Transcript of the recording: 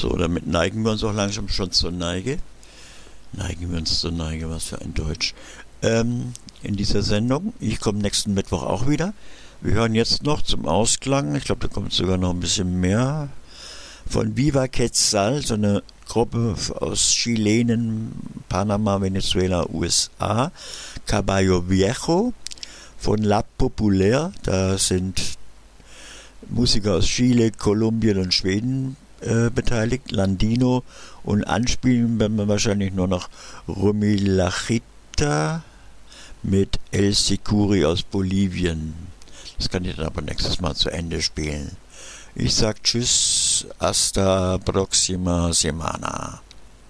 So, damit neigen wir uns auch langsam schon zur Neige. Neigen wir uns zur Neige, was für ein Deutsch. In dieser Sendung. Ich komme nächsten Mittwoch auch wieder. Wir hören jetzt noch zum Ausklang, ich glaube, da kommt sogar noch ein bisschen mehr, von Viva Quetzal, so eine Gruppe aus Chilenen, Panama, Venezuela, USA. Caballo Viejo von La Populaire, da sind Musiker aus Chile, Kolumbien und Schweden beteiligt. Landino und anspielen werden wir wahrscheinlich nur noch Rumi Lachita mit El Sicuri aus Bolivien. Das kann ich dann aber nächstes Mal zu Ende spielen. Ich sag Tschüss, hasta próxima semana.